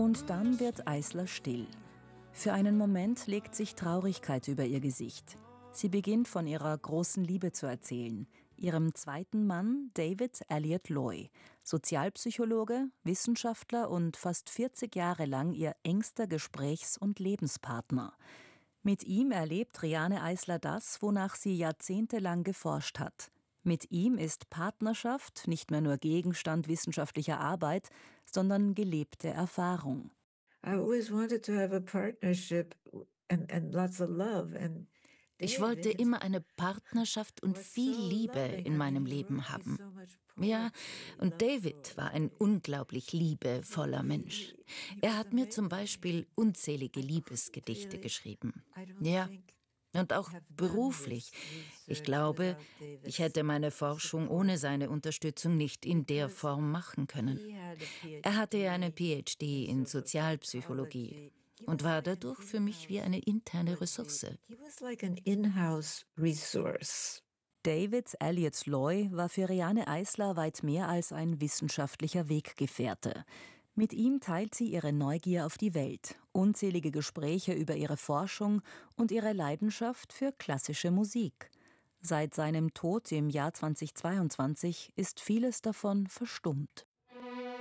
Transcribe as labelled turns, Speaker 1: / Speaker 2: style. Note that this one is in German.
Speaker 1: Und dann wird Eisler still. Für einen Moment legt sich Traurigkeit über ihr Gesicht. Sie beginnt von ihrer großen Liebe zu erzählen, ihrem zweiten Mann David Elliott Loy, Sozialpsychologe, Wissenschaftler und fast 40 Jahre lang ihr engster Gesprächs- und Lebenspartner. Mit ihm erlebt Riane Eisler das, wonach sie jahrzehntelang geforscht hat. Mit ihm ist Partnerschaft nicht mehr nur Gegenstand wissenschaftlicher Arbeit, sondern gelebte Erfahrung.
Speaker 2: Ich wollte immer eine Partnerschaft und viel Liebe in meinem Leben haben. Ja, und David war ein unglaublich liebevoller Mensch. Er hat mir zum Beispiel unzählige Liebesgedichte geschrieben. Ja, und auch beruflich. Ich glaube, ich hätte meine Forschung ohne seine Unterstützung nicht in der Form machen können. Er hatte ja eine PhD in Sozialpsychologie und war dadurch für mich wie eine interne Ressource.
Speaker 1: David Elliott Loy war für Riane Eisler weit mehr als ein wissenschaftlicher Weggefährte. Mit ihm teilt sie ihre Neugier auf die Welt, unzählige Gespräche über ihre Forschung und ihre Leidenschaft für klassische Musik. Seit seinem Tod im Jahr 2022 ist vieles davon verstummt.